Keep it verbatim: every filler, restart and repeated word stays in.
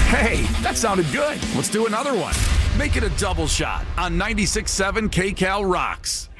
Hey, that sounded good. Let's do another one. Make it a double shot on ninety-six point seven K Cal Rocks.